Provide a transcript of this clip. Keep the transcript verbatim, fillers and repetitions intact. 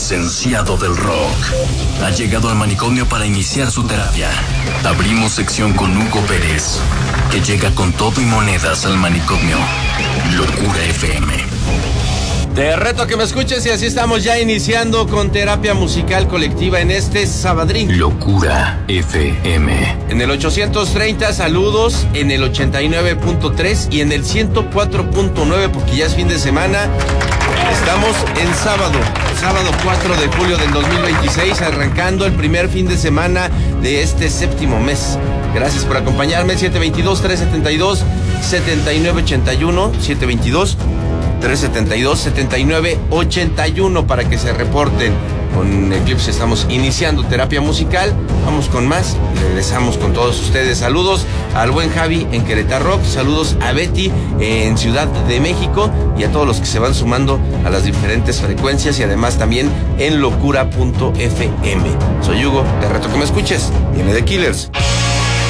licenciado del rock ha llegado al manicomio para iniciar su terapia. Abrimos sección con Hugo Pérez, que llega con todo y monedas al manicomio. Locura F M. Te reto a que me escuches y así estamos ya iniciando con terapia musical colectiva en este sabadrín. Locura F M. En el ochocientos treinta, saludos, en el ochenta y nueve punto tres y en el ciento cuatro punto nueve porque ya es fin de semana. Estamos en sábado, sábado cuatro de julio del dos mil veintiséis, arrancando el primer fin de semana de este séptimo mes. Gracias por acompañarme, siete veintidós, trescientos setenta y dos, setenta y nueve ochenta y uno, siete veintidós, trescientos setenta y dos, setenta y nueve ochenta y uno para que se reporten. Con Eclipse estamos iniciando terapia musical. Vamos con más. Regresamos con todos ustedes. Saludos al buen Javi en Querétaro Rock. Saludos a Betty en Ciudad de México. Y a todos los que se van sumando a las diferentes frecuencias. Y además también en locura punto f m. Soy Hugo. Te reto que me escuches. Viene de Killers.